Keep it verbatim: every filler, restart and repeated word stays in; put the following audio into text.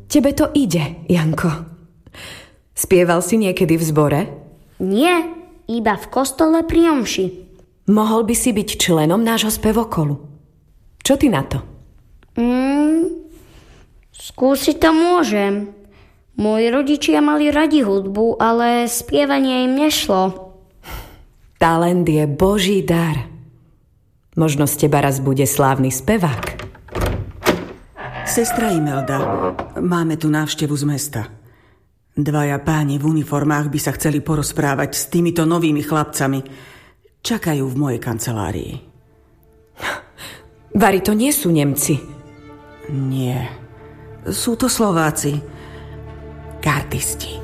tebe to ide, Janko. Spieval si niekedy v zbore? Nie, iba v kostole pri omši. Mohol by si byť členom nášho spevokolu. Čo ty na to? Mm, skúsiť to môžem. Moji rodičia mali radi hudbu, ale spievanie im nešlo. Talent je Boží dar. Možno z teba raz bude slávny spevák. Sestra Imelda, máme tu návštevu z mesta. Dvaja páni v uniformách by sa chceli porozprávať s týmito novými chlapcami. Čakajú v mojej kancelárii. Vari, to nie sú Nemci. Nie. Sú to Slováci. Gardisti.